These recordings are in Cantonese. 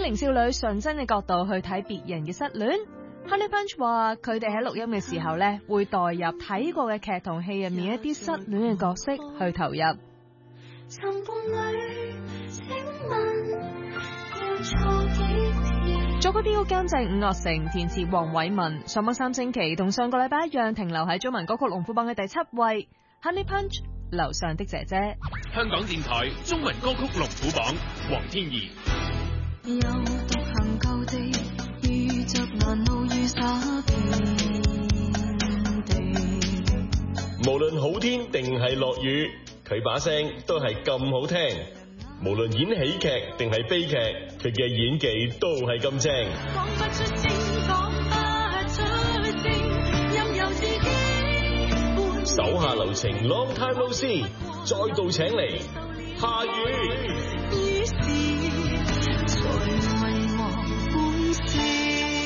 零少女純真嘅角度去睇別人嘅失戀。Honey Punch 話佢哋喺錄音嘅時候呢，會代入睇過嘅劇同戲入面一啲失戀嘅角色去投入。作曲編曲監製伍樂城，填詞黃偉文。上榜3星期，同上個禮拜一樣，停留喺中文歌曲龍虎榜嘅第7位。Honey Punch 樓上的姐姐。 香港電台中文歌曲龍虎榜，黃天怡。 又獨行舊地，遇着難路遇灑遍地。 無論好天定係落雨，佢把聲都係咁好聽。無論演喜劇定係悲劇，佢嘅演技都係咁正。 講不出聲，講不出聲，任由自己。 手下留情 ，Long time no see，再度請嚟夏雨。 於是才迷惘半生。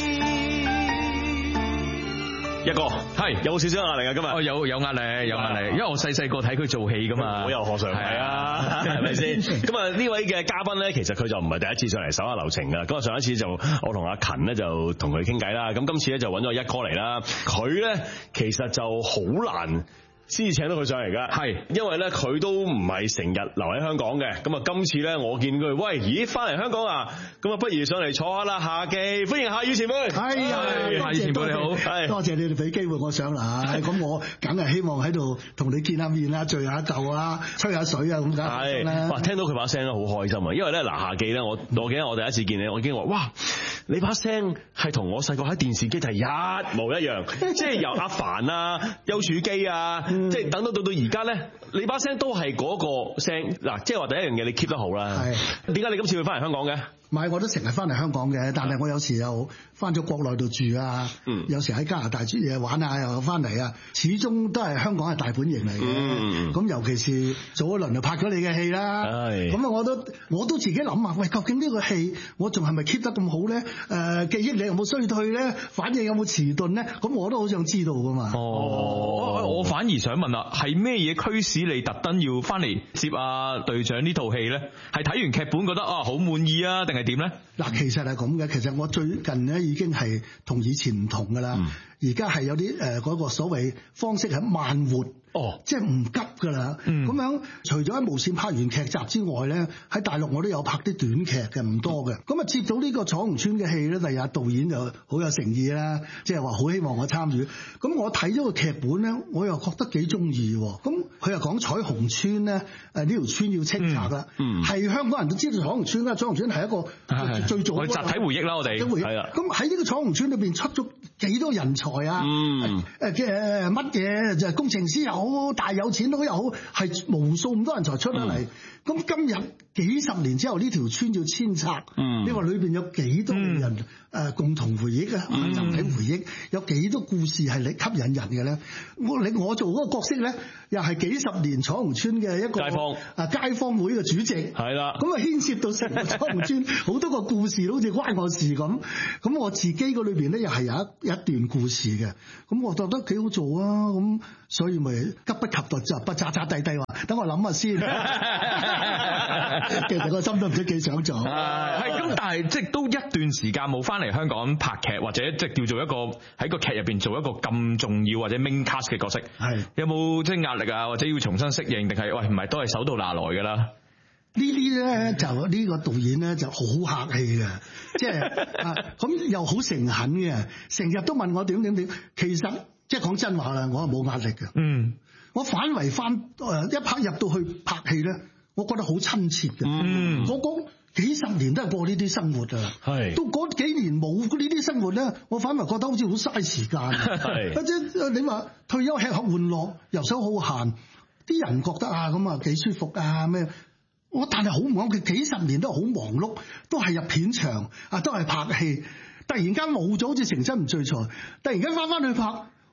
一個係有少少壓力啊！今日有壓力，因為我細個睇佢做戲噶嘛，我又何嘗係啊？係咪先？咁啊呢位嘅嘉賓咧，其實佢就唔係第一次上嚟手下留情噶。咁啊上一次就我同阿勤咧就同佢傾偈啦。咁今次咧就揾咗一哥嚟啦。佢咧其實就好難先至請到佢上嚟噶，係因為咧佢都唔係成日留喺香港嘅。咁啊今次咧我見佢，喂，咦翻嚟香港啊？咁啊不如上嚟坐下啦，夏記，歡迎夏雨前輩。 係啊， 夏雨前輩你好， 多謝你哋俾機會我上嚟。咁我梗係希望喺度同你見下面啦，聚下舊啊，吹下水啊咁解。係， 哇！聽到佢把聲咧好開心啊，因為咧嗱夏記咧，我記得我第一次見你，我已經話哇，你把聲係同我細個喺電視機係一模一樣，即係由阿凡啊、丘處機啊。即係等到而家咧，你把聲都係嗰個聲嗱，即係話第一樣嘢你 keep 得好啦。係點解你今次會翻嚟香港嘅？ 唔係，我都成日翻嚟香港嘅，但係我有時又翻咗國內度住啊，有時喺加拿大住嘢玩啊，又翻嚟啊，始終都係香港係大本營嚟嘅。咁尤其是早一輪就拍咗你嘅戲啦，咁啊我都自己諗下，喂，究竟呢個戲我仲係咪 keep 得咁好咧？記憶力有冇衰退咧？反應有冇遲鈍咧？咁我都好想知道噶嘛。 我反而想問啦，係咩嘢驅使你特登要翻嚟接阿隊長呢套戲咧？係睇完劇本覺得啊好滿意啊，定係點咧？ 嗱，其實係咁嘅。其實我最近咧已經係同以前唔同噶啦。而家係有啲嗰個所謂方式係慢活，即係唔急噶啦。咁樣除咗喺無線拍完劇集之外咧，喺大陸我都有拍啲短劇嘅，唔多嘅。咁啊接到呢個彩虹村嘅戲咧，第日導演就好有誠意啦，即係話好希望我參與。咁我睇咗個劇本咧，我又覺得幾中意。咁佢又講彩虹村咧，呢條村要清拆啦。係香港人都知道彩虹村啦，彩虹村係一個最早嘅集體回憶啦，我哋係啦。 咁喺呢個彩虹村裏邊出咗幾多人才啊！乜嘢就係工程師又好，大有錢佬又好，係無數咁多人才出得嚟。咁今日幾十年之後呢條村要遷拆，你話裏邊有幾多人共同回憶啊？集體回憶有幾多故事係你吸引人嘅咧？我做嗰個角色咧，又係幾十年彩虹村嘅一個街坊會嘅主席，係啦。咁啊牽涉到成個彩虹村好多個故事，好似關我事咁。咁我自己嗰裏邊咧又係有一段故事嘅。咁我覺得幾好做啊！咁所以咪急不及待就不渣渣地地話，等我諗下先。其實個心都唔知幾想做。 係咁，但係即係都一段時間冇翻嚟香港拍劇，或者即係叫做一個喺個劇入邊做一個咁重要或者 main cast 嘅角色。係有冇即係壓力啊？或者要重新適應，定係喂唔係都係手到拿來㗎啦？ 呢啲咧就呢個導演咧就好客氣嘅，即係咁又好誠懇嘅，成日都問我點。其實即係講真話啦，我係冇壓力嘅。我反為翻一拍入到去拍戲咧，我覺得好親切嘅。我講幾十年都係過呢啲生活啊，到嗰幾年冇呢啲生活咧，我反為覺得好似好嘥時間。或者你話退休吃喝玩樂、遊手好閒，啲人覺得啊咁啊幾舒服啊咩？但係好忙，佢幾十年都好忙碌，都係入片場啊，都係拍戲。突然間冇咗，好似成身唔聚財。突然間翻去拍，好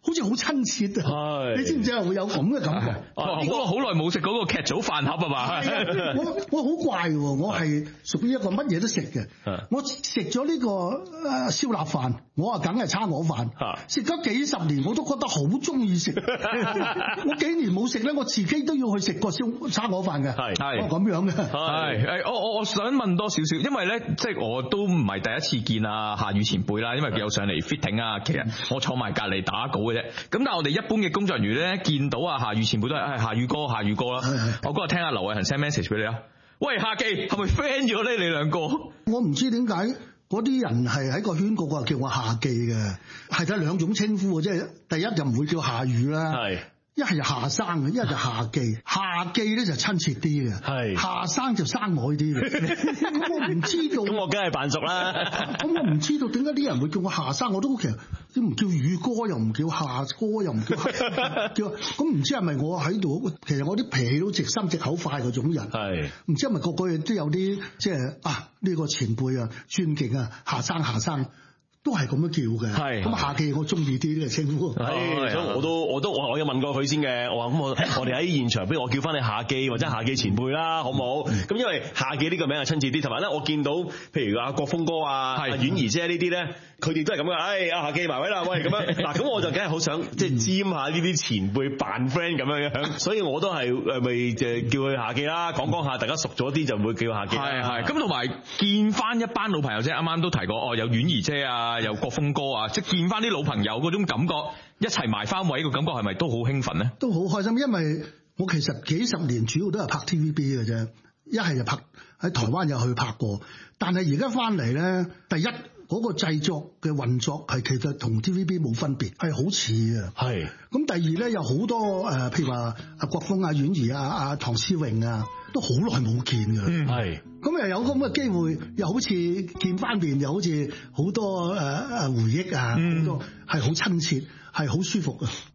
好似好親切啊！你知唔知啊？會有咁嘅感覺。 好耐冇食嗰個劇組飯盒啊嘛！ 我好怪喎，我係屬於一個乜嘢都食嘅。我食咗呢個燒臘飯，我啊梗係叉鵝飯。食咗幾十年，我都覺得好中意食。我幾年冇食咧，我自己都要去食個叉鵝飯嘅。係咁樣嘅。 係我想問多少少，因為咧即係我都唔係第一次見啊夏宇前輩啦，因為佢有上嚟 fitting 啊，其實我坐埋隔離打稿嘅。咁但係我哋一般嘅工作人員咧，見到啊夏宇前輩都係夏宇哥啦。我嗰日聽阿劉偉恒 send message 俾你啊，喂夏記係咪 friend 咗咧？你兩個我唔知點解嗰啲人係喺個圈嗰個叫我夏記嘅，係得兩種稱呼，即係第一就唔會叫夏宇啦。一係就夏生嘅，一係就夏記。夏記咧就親切啲嘅，夏生就生外啲嘅。咁我唔知道， 咁我梗係扮熟啦。 咁我唔知道點解啲人會叫我夏生，我都其實都唔叫宇哥，又唔叫夏哥，又唔叫夏叫。咁唔知係咪我喺度？其實我啲脾氣都直心直口快嗰種人。唔知係咪個個嘢都有啲即係呢個前輩啊尊敬啊夏生。都係咁樣叫嘅，咁夏記我中意啲呢個稱呼。 所以我有問過佢先嘅，我話咁我哋喺現場，不如我叫翻你夏記或者夏記前輩啦，好唔好？咁因為夏記呢個名係親切啲，同埋咧我見到譬如阿國峰哥啊、阿婉兒姐呢啲咧，佢哋都係咁嘅。阿夏記埋位啦，喂咁樣嗱，咁我就梗係好想即係沾下呢啲前輩扮 friend 咁樣樣，所以我都係咪就叫佢夏記啦，講下大家熟咗啲就唔會叫夏記。 咁同埋見翻一班老朋友啫，啱啱都提過有婉兒姐啊。有國峰哥啊，即係見翻啲老朋友嗰種感覺，一齊埋翻位個感覺係咪都好興奮咧？ 都好開心，因為我其實幾十年主要都係拍 TVB 嘅啫，一係就拍喺台灣又去拍過，但係而家翻嚟咧，第一嗰個製作嘅運作係其實同 TVB 冇分別，係好似嘅。咁第二咧有好多譬如話阿國峰、阿婉兒、阿唐詩詠啊，都好耐冇見㗎。咁又有咁嘅機會，又好似見翻面，又好似好多回憶啊，好多係好親切，係好舒服嘅。